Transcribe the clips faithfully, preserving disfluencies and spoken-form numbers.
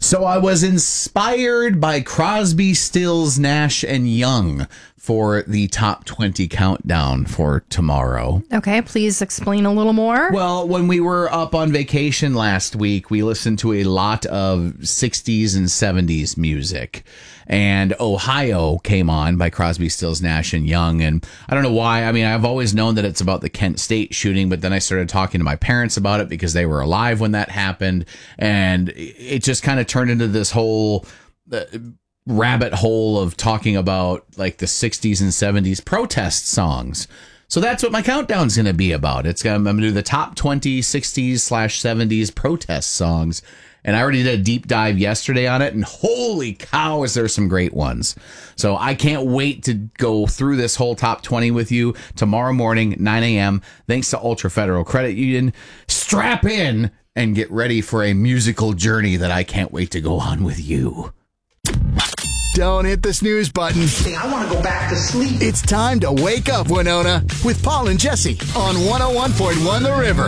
So I was inspired by Crosby, Stills, Nash, and Young for the top twenty countdown for tomorrow. Okay, please explain a little more. Well, when we were up on vacation last week, we listened to a lot of sixties and seventies music. And Ohio came on by Crosby, Stills, Nash, and Young. And I don't know why. I mean, I've always known that it's about the Kent State shooting, but then I started talking to my parents about it because they were alive when that happened. And it just kind of turned into this whole uh, rabbit hole of talking about like the sixties and seventies protest songs. So that's what my countdown's going to be about. It's gonna, I'm going to do the top twenty sixties slash seventies protest songs. And I already did a deep dive yesterday on it, and holy cow, is there some great ones. So I can't wait to go through this whole top twenty with you tomorrow morning, nine a.m. Thanks to Ultra Federal Credit Union. Strap in and get ready for a musical journey that I can't wait to go on with you. Don't hit the snooze button. I want to go back to sleep. It's time to wake up, Winona, with Paul and Jesse on one oh one point one The River.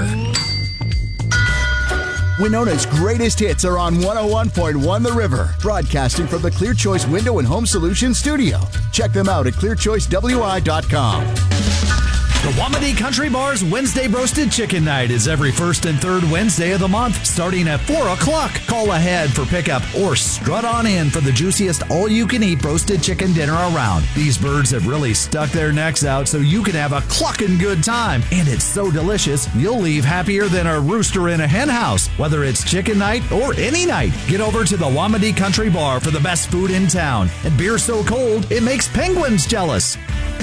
Winona's greatest hits are on one oh one point one The River, broadcasting from the Clear Choice Window and Home Solutions studio. Check them out at clear choice w i dot com. The Wamadi Country Bar's Wednesday Roasted Chicken Night is every first and third Wednesday of the month, starting at four o'clock. Call ahead for pickup or strut on in for the juiciest all-you-can-eat roasted chicken dinner around. These birds have really stuck their necks out so you can have a clucking good time. And it's so delicious, you'll leave happier than a rooster in a hen house. Whether it's chicken night or any night, get over to the Wamadi Country Bar for the best food in town. And beer so cold, it makes penguins jealous.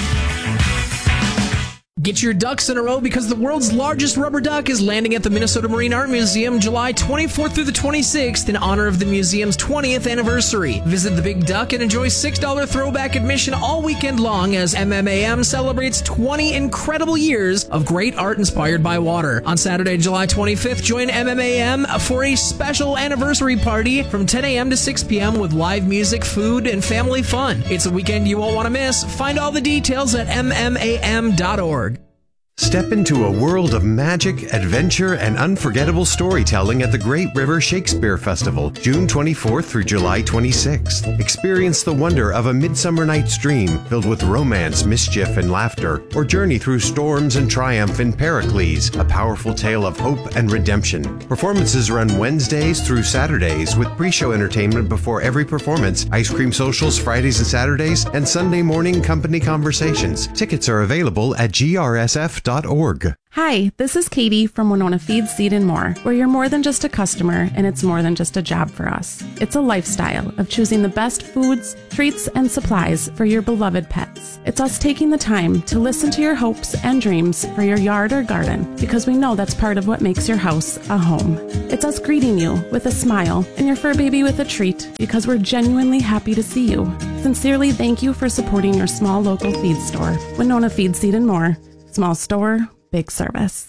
Get your ducks in a row because the world's largest rubber duck is landing at the Minnesota Marine Art Museum July twenty-fourth through the twenty-sixth in honor of the museum's twentieth anniversary. Visit the Big Duck and enjoy six dollars throwback admission all weekend long as M M A M celebrates twenty incredible years of great art inspired by water. On Saturday, July twenty-fifth, join M M A M for a special anniversary party from ten a.m. to six p.m. with live music, food, and family fun. It's a weekend you won't want to miss. Find all the details at m m a m dot org. Step into a world of magic, adventure, and unforgettable storytelling at the Great River Shakespeare Festival, June twenty-fourth through July twenty-sixth. Experience the wonder of a Midsummer Night's Dream filled with romance, mischief, and laughter, or journey through storms and triumph in Pericles, a powerful tale of hope and redemption. Performances run Wednesdays through Saturdays with pre-show entertainment before every performance, ice cream socials Fridays and Saturdays, and Sunday morning company conversations. Tickets are available at g r s f dot org. Hi, this is Katie from Winona Feed, Seed and More, where you're more than just a customer and it's more than just a job for us. It's a lifestyle of choosing the best foods, treats, and supplies for your beloved pets. It's us taking the time to listen to your hopes and dreams for your yard or garden because we know that's part of what makes your house a home. It's us greeting you with a smile and your fur baby with a treat because we're genuinely happy to see you. Sincerely, thank you for supporting your small local feed store. Winona Feed, Seed and More. Small store, big service.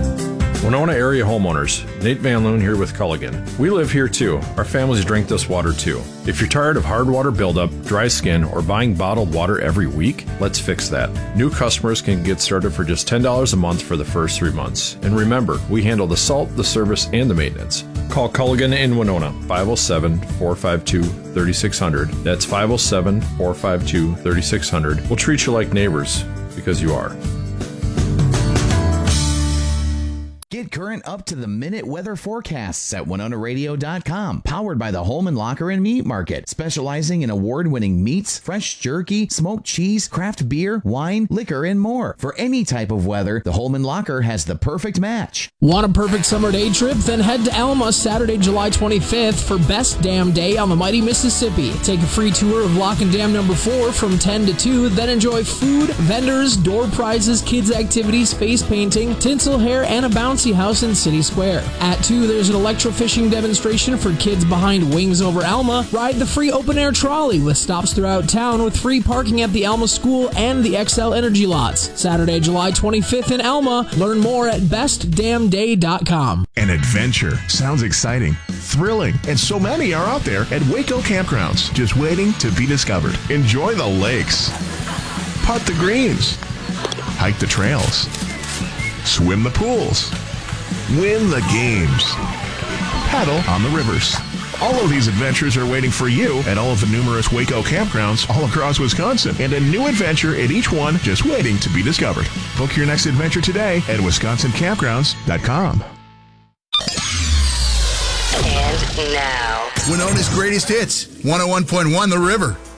Winona area homeowners, Nate Van Loon here with Culligan. We live here too. Our families drink this water too. If you're tired of hard water buildup, dry skin, or buying bottled water every week, let's fix that. New customers can get started for just ten dollars a month for the first three months. And remember, we handle the salt, the service, and the maintenance. Call Culligan in Winona, five oh seven, four five two, three six zero zero. That's five oh seven, four five two, three six zero zero. We'll treat you like neighbors, because you are. Get current up-to-the-minute weather forecasts at winona radio dot com. Powered by the Holman Locker and Meat Market. Specializing in award-winning meats, fresh jerky, smoked cheese, craft beer, wine, liquor, and more. For any type of weather, the Holman Locker has the perfect match. Want a perfect summer day trip? Then head to Alma Saturday, July twenty-fifth for Best Dam Day on the mighty Mississippi. Take a free tour of Lock and Dam number four from ten to two, then enjoy food, vendors, door prizes, kids activities, face painting, tinsel hair, and a bouncy house in City Square. At two, there's an electrofishing demonstration for kids behind Wings Over Alma. Ride the free open-air trolley with stops throughout town with free parking at the Alma School and the X L Energy lots. Saturday, July twenty-fifth in Alma. Learn more at best dam day dot com. An adventure. Sounds exciting, thrilling, and so many are out there at Waco Campgrounds, just waiting to be discovered. Enjoy the lakes, putt the greens, hike the trails, swim the pools, win the games, paddle on the rivers. All of these adventures are waiting for you at all of the numerous Waco campgrounds all across Wisconsin, and a new adventure at each one just waiting to be discovered. Book your next adventure today at wisconsin campgrounds dot com. And now, Winona's greatest hits, one oh one point one The River.